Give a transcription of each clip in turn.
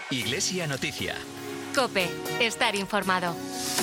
Iglesia Noticia. COPE. Estar informado.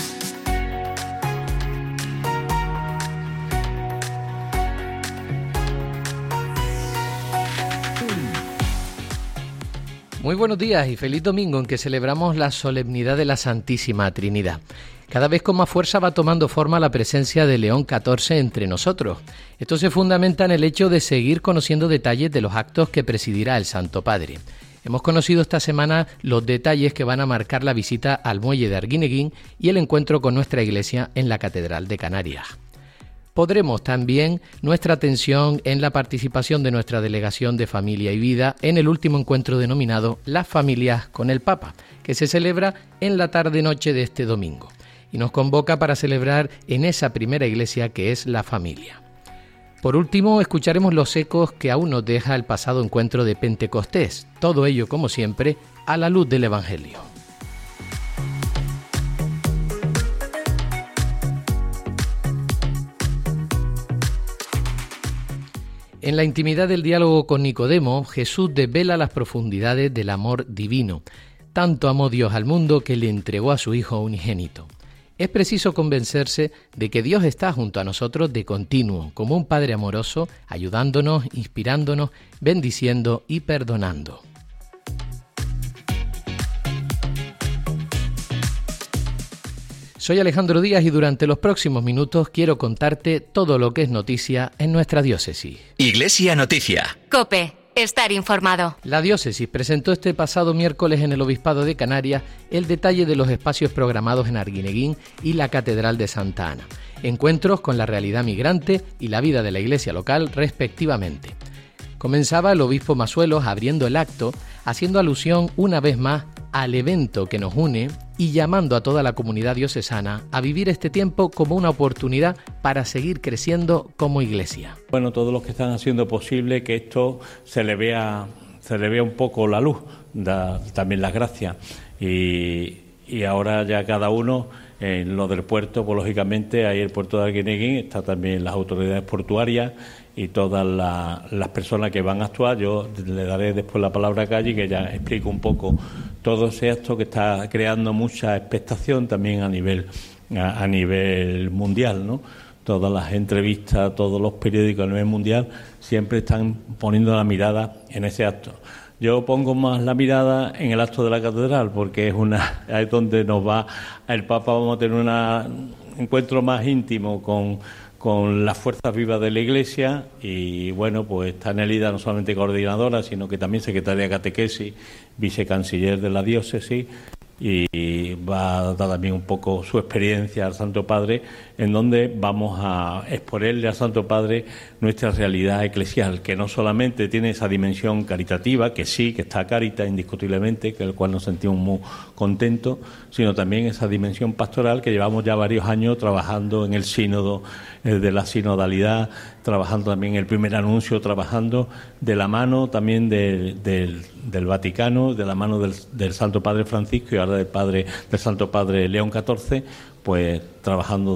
Muy buenos días y feliz domingo en que celebramos la solemnidad de la Santísima Trinidad. Cada vez con más fuerza va tomando forma la presencia de León XIV entre nosotros. Esto se fundamenta en el hecho de seguir conociendo detalles de los actos que presidirá el Santo Padre. Hemos conocido esta semana los detalles que van a marcar la visita al muelle de Arguineguín y el encuentro con nuestra iglesia en la Catedral de Canarias. Podremos también nuestra atención en la participación de nuestra Delegación de Familia y Vida en el último encuentro denominado Las Familias con el Papa, que se celebra en la tarde-noche de este domingo y nos convoca para celebrar en esa primera iglesia que es la familia. Por último, escucharemos los ecos que aún nos deja el pasado encuentro de Pentecostés, todo ello, como siempre, a la luz del Evangelio. En la intimidad del diálogo con Nicodemo, Jesús desvela las profundidades del amor divino. Tanto amó Dios al mundo que le entregó a su Hijo unigénito. Es preciso convencerse de que Dios está junto a nosotros de continuo, como un Padre amoroso, ayudándonos, inspirándonos, bendiciendo y perdonando. Soy Alejandro Díaz y durante los próximos minutos quiero contarte todo lo que es noticia en nuestra diócesis. Iglesia Noticia. COPE. Estar informado. La diócesis presentó este pasado miércoles en el Obispado de Canarias el detalle de los espacios programados en Arguineguín y la Catedral de Santa Ana. Encuentros con la realidad migrante y la vida de la iglesia local, respectivamente. Comenzaba el obispo Masuelos abriendo el acto, haciendo alusión una vez más al evento que nos une y llamando a toda la comunidad diocesana a vivir este tiempo como una oportunidad para seguir creciendo como iglesia. Bueno, todos los que están haciendo posible que esto se le vea un poco la luz, también las gracias. Y ahora ya cada uno, en lo del puerto, pues lógicamente ahí el puerto de Arguineguín, está también las autoridades portuarias y todas las personas que van a actuar. Yo le daré después la palabra a Calle, que ya explico un poco todo ese acto que está creando mucha expectación también a nivel mundial, ¿no? Todas las entrevistas, todos los periódicos a nivel mundial siempre están poniendo la mirada en ese acto. Yo pongo más la mirada en el acto de la catedral, porque es donde nos va el Papa. Vamos a tener un encuentro más íntimo con las fuerzas vivas de la Iglesia y, bueno, pues está Nelida no solamente coordinadora, sino que también secretaria de catequesis, vicecanciller de la diócesis, y va a dar también un poco su experiencia al Santo Padre, en donde vamos a exponerle al Santo Padre nuestra realidad eclesial, que no solamente tiene esa dimensión caritativa, que sí, que está Cáritas indiscutiblemente, que el cual nos sentimos muy contentos, sino también esa dimensión pastoral que llevamos ya varios años trabajando en el sínodo de la sinodalidad, trabajando también en el primer anuncio, trabajando de la mano también del Vaticano, de la mano del Santo Padre Francisco y ahora del Santo Padre León XIV, pues trabajando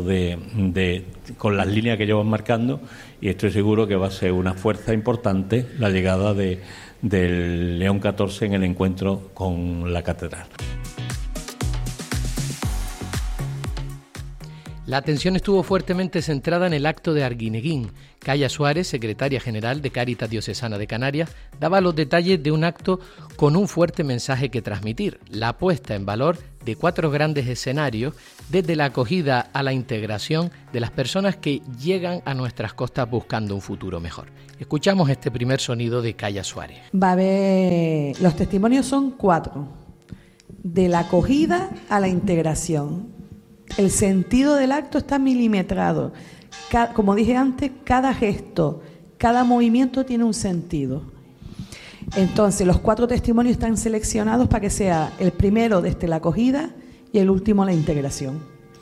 con las líneas que ellos van marcando, y estoy seguro que va a ser una fuerza importante la llegada del León XIV en el encuentro con la catedral. La atención estuvo fuertemente centrada en el acto de Arguineguín. Calla Suárez, secretaria general de Cáritas Diocesana de Canarias, daba los detalles de un acto con un fuerte mensaje que transmitir: la puesta en valor de 4 grandes escenarios, desde la acogida a la integración de las personas que llegan a nuestras costas buscando un futuro mejor. Escuchamos este primer sonido de Calla Suárez. Va a haber, los testimonios son 4, de la acogida a la integración. El sentido del acto está milimetrado. Como dije antes, cada gesto, cada movimiento tiene un sentido. Entonces, los 4 testimonios están seleccionados para que sea el primero desde la acogida y el último la integración.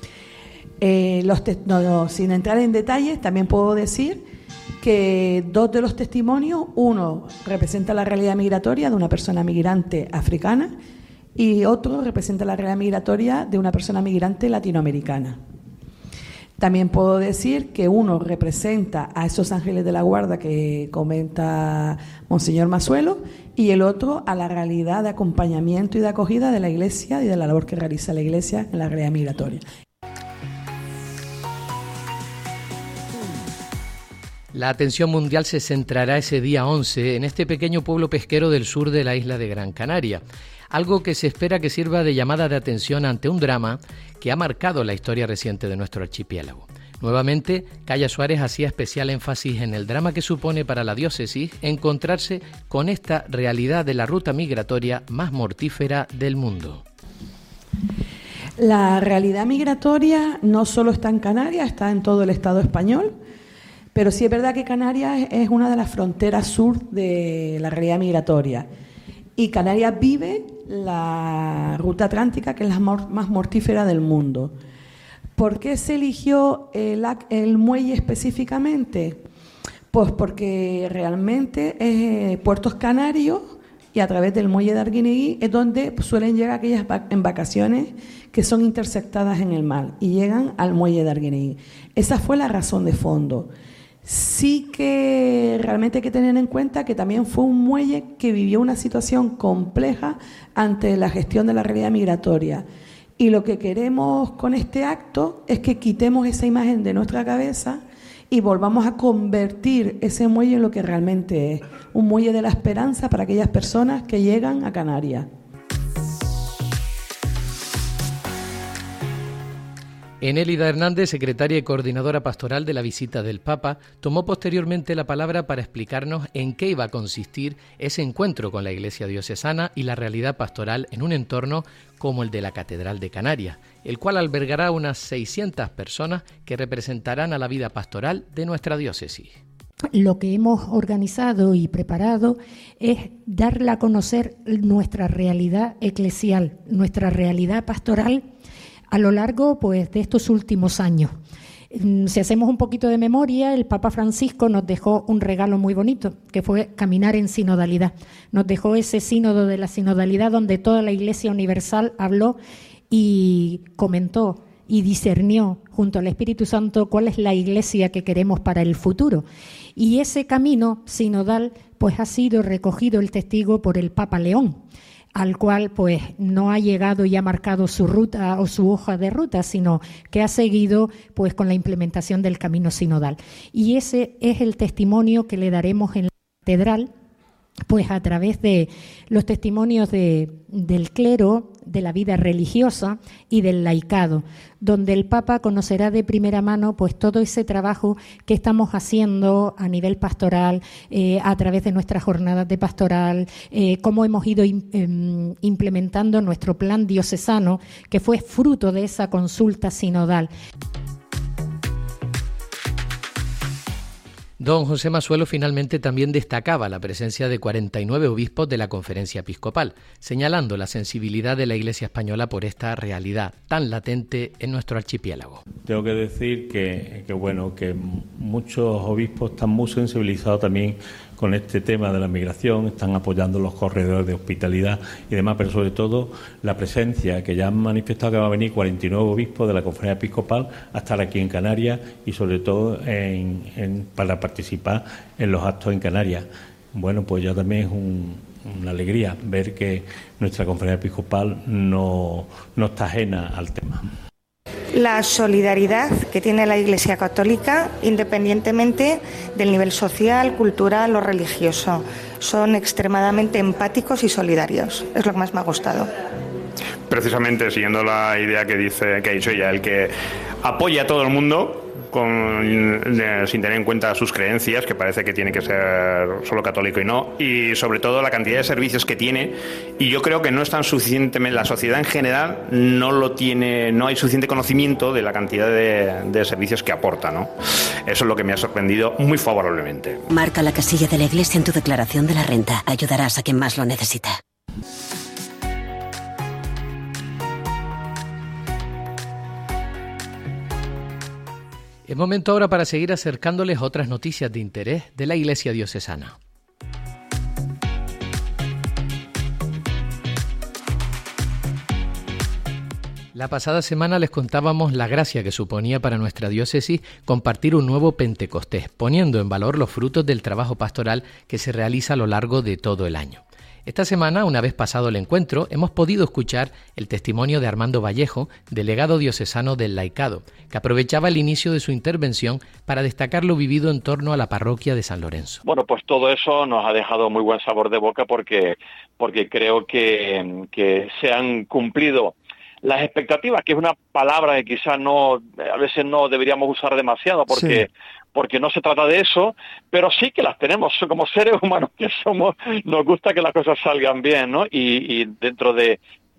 Sin entrar en detalles, también puedo decir que 2 de los testimonios, uno representa la realidad migratoria de una persona migrante africana y otro representa la realidad migratoria de una persona migrante latinoamericana. También puedo decir que uno representa a esos ángeles de la guarda que comenta Monseñor Masuelo, y el otro a la realidad de acompañamiento y de acogida de la Iglesia y de la labor que realiza la Iglesia en la realidad migratoria. La atención mundial se centrará ese día 11 en este pequeño pueblo pesquero del sur de la isla de Gran Canaria, algo que se espera que sirva de llamada de atención ante un drama que ha marcado la historia reciente de nuestro archipiélago. Nuevamente, Calla Suárez hacía especial énfasis en el drama que supone para la diócesis encontrarse con esta realidad de la ruta migratoria más mortífera del mundo. La realidad migratoria no solo está en Canarias, está en todo el Estado español, pero sí es verdad que Canarias es una de las fronteras sur de la realidad migratoria. Y Canarias vive la ruta atlántica, que es la más mortífera del mundo. ¿Por qué se eligió el muelle específicamente? Pues porque realmente Puertos Canarios y a través del muelle de Arguineguín es donde suelen llegar aquellas embarcaciones que son interceptadas en el mar y llegan al muelle de Arguineguín. Esa fue la razón de fondo. Sí que realmente hay que tener en cuenta que también fue un muelle que vivió una situación compleja ante la gestión de la realidad migratoria. Y lo que queremos con este acto es que quitemos esa imagen de nuestra cabeza y volvamos a convertir ese muelle en lo que realmente es, un muelle de la esperanza para aquellas personas que llegan a Canarias. Enélida Hernández, secretaria y coordinadora pastoral de la visita del Papa, tomó posteriormente la palabra para explicarnos en qué iba a consistir ese encuentro con la Iglesia diocesana y la realidad pastoral en un entorno como el de la Catedral de Canarias, el cual albergará unas 600 personas que representarán a la vida pastoral de nuestra diócesis. Lo que hemos organizado y preparado es darle a conocer nuestra realidad eclesial, nuestra realidad pastoral a lo largo pues, de estos últimos años. Si hacemos un poquito de memoria, el Papa Francisco nos dejó un regalo muy bonito, que fue caminar en sinodalidad. Nos dejó ese sínodo de la sinodalidad donde toda la Iglesia universal habló y comentó y discernió junto al Espíritu Santo cuál es la Iglesia que queremos para el futuro. Y ese camino sinodal pues ha sido recogido el testigo por el Papa León, al cual pues no ha llegado y ha marcado su ruta o su hoja de ruta, sino que ha seguido pues con la implementación del camino sinodal. Y ese es el testimonio que le daremos en la catedral, pues a través de los testimonios del clero, de la vida religiosa y del laicado, donde el Papa conocerá de primera mano pues todo ese trabajo que estamos haciendo a nivel pastoral, a través de nuestras jornadas de pastoral, cómo hemos ido implementando nuestro plan diocesano, que fue fruto de esa consulta sinodal. Don José Masuelo finalmente también destacaba la presencia de 49 obispos de la Conferencia Episcopal, señalando la sensibilidad de la Iglesia española por esta realidad tan latente en nuestro archipiélago. Tengo que decir que muchos obispos están muy sensibilizados también con este tema de la migración, están apoyando los corredores de hospitalidad y demás, pero sobre todo la presencia que ya han manifestado que va a venir 49 obispos de la Conferencia Episcopal a estar aquí en Canarias y sobre todo para participar en los actos en Canarias. Bueno, pues ya también es una alegría ver que nuestra Conferencia Episcopal no está ajena al tema. La solidaridad que tiene la Iglesia Católica, independientemente del nivel social, cultural o religioso. Son extremadamente empáticos y solidarios. Es lo que más me ha gustado. Precisamente siguiendo la idea que ha dicho ella, el que apoya a todo el mundo sin tener en cuenta sus creencias, que parece que tiene que ser solo católico y no, y sobre todo la cantidad de servicios que tiene, y yo creo que no están suficientemente, la sociedad en general no lo tiene, no hay suficiente conocimiento de la cantidad de servicios que aporta, ¿no? Eso es lo que me ha sorprendido muy favorablemente. Marca la casilla de la Iglesia en tu declaración de la renta. Ayudarás a quien más lo necesita. Es momento ahora para seguir acercándoles otras noticias de interés de la Iglesia diocesana. La pasada semana les contábamos la gracia que suponía para nuestra diócesis compartir un nuevo Pentecostés, poniendo en valor los frutos del trabajo pastoral que se realiza a lo largo de todo el año. Esta semana, una vez pasado el encuentro, hemos podido escuchar el testimonio de Armando Vallejo, delegado diocesano del laicado, que aprovechaba el inicio de su intervención para destacar lo vivido en torno a la parroquia de San Lorenzo. Bueno, pues todo eso nos ha dejado muy buen sabor de boca porque creo que se han cumplido las expectativas, que es una palabra que quizás a veces no deberíamos usar demasiado porque no se trata de eso, pero sí que las tenemos como seres humanos que somos, nos gusta que las cosas salgan bien, ¿no? Y dentro de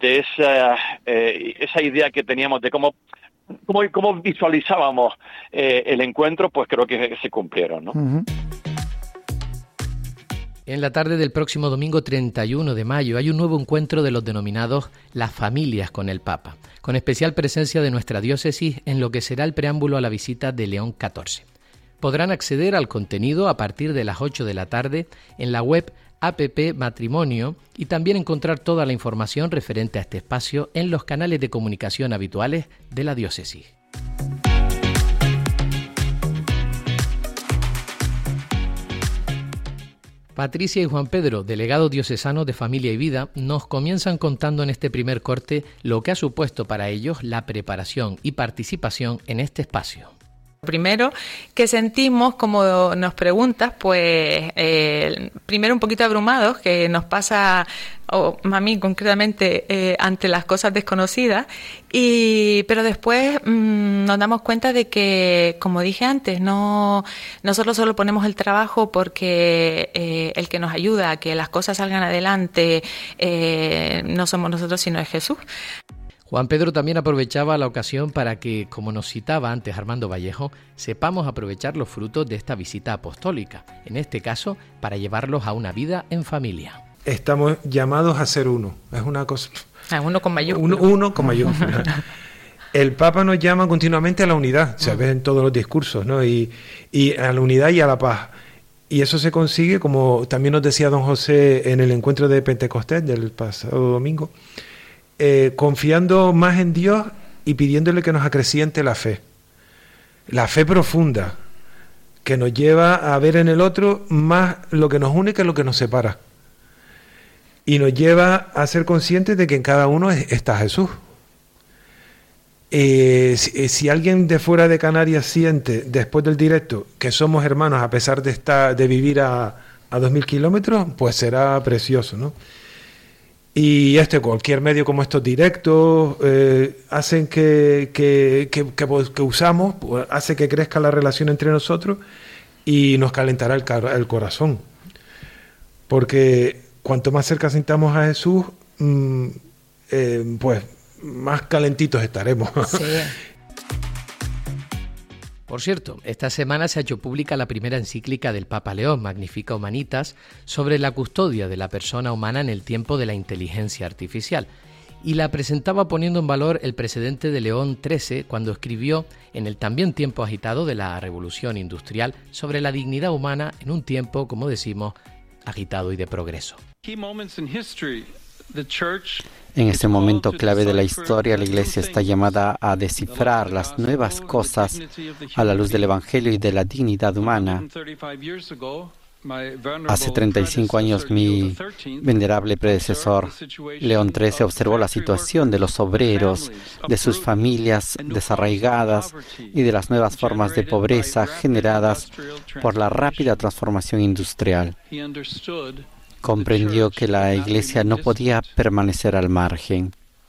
esa idea que teníamos de cómo visualizábamos el encuentro, pues creo que se cumplieron, ¿no? Uh-huh. En la tarde del próximo domingo 31 de mayo hay un nuevo encuentro de los denominados Las Familias con el Papa, con especial presencia de nuestra diócesis en lo que será el preámbulo a la visita de León XIV. Podrán acceder al contenido a partir de las 8 de la tarde en la web APP Matrimonio y también encontrar toda la información referente a este espacio en los canales de comunicación habituales de la diócesis. Patricia y Juan Pedro, delegados diocesanos de Familia y Vida, nos comienzan contando en este primer corte lo que ha supuesto para ellos la preparación y participación en este espacio. Primero que sentimos, como nos preguntas, pues primero un poquito abrumados, que nos pasa a mí concretamente ante las cosas desconocidas, pero después nos damos cuenta de que, como dije antes, nosotros solo ponemos el trabajo porque el que nos ayuda a que las cosas salgan adelante no somos nosotros, sino es Jesús. Juan Pedro también aprovechaba la ocasión para que, como nos citaba antes Armando Vallejo, sepamos aprovechar los frutos de esta visita apostólica, en este caso, para llevarlos a una vida en familia. Estamos llamados a ser uno, es una cosa... Uno con mayúscula. Uno con mayúscula. El Papa nos llama continuamente a la unidad, se ve en todos los discursos, ¿no? Y a la unidad y a la paz. Y eso se consigue, como también nos decía don José en el encuentro de Pentecostés del pasado domingo, confiando más en Dios y pidiéndole que nos acreciente la fe profunda, que nos lleva a ver en el otro más lo que nos une que lo que nos separa, y nos lleva a ser conscientes de que en cada uno está Jesús. Si alguien de fuera de Canarias siente después del directo que somos hermanos a pesar de vivir a 2.000 kilómetros, pues será precioso, ¿no? Y cualquier medio como estos directos hacen que usamos, pues, hace que crezca la relación entre nosotros y nos calentará el corazón. Porque cuanto más cerca sintamos a Jesús, pues más calentitos estaremos. Sí. Por cierto, esta semana se ha hecho pública la primera encíclica del Papa León, Magnificat Humanitas, sobre la custodia de la persona humana en el tiempo de la inteligencia artificial. Y la presentaba poniendo en valor el precedente de León XIII cuando escribió, en el también tiempo agitado de la Revolución Industrial, sobre la dignidad humana en un tiempo, como decimos, agitado y de progreso. En este momento clave de la historia, la Iglesia está llamada a descifrar las nuevas cosas a la luz del Evangelio y de la dignidad humana. Hace 35 años mi venerable predecesor, León XIII, observó la situación de los obreros, de sus familias desarraigadas y de las nuevas formas de pobreza generadas por la rápida transformación industrial. Comprendió que la Iglesia no podía permanecer al margen.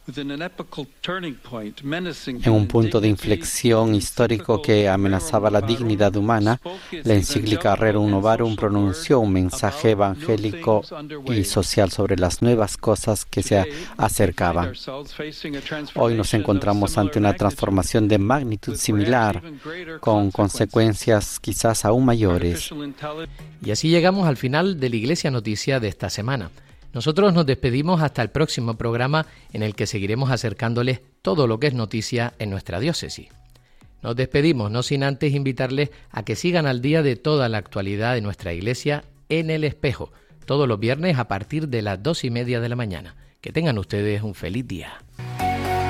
En un punto de inflexión histórico que amenazaba la dignidad humana, la encíclica Rerum Novarum pronunció un mensaje evangélico y social sobre las nuevas cosas que se acercaban. Hoy nos encontramos ante una transformación de magnitud similar, con consecuencias quizás aún mayores. Y así llegamos al final de la Iglesia Noticia de esta semana. Nosotros nos despedimos hasta el próximo programa en el que seguiremos acercándoles todo lo que es noticia en nuestra diócesis. Nos despedimos no sin antes invitarles a que sigan al día de toda la actualidad de nuestra iglesia en El Espejo, todos los viernes a partir de las 2:30 de la mañana. Que tengan ustedes un feliz día.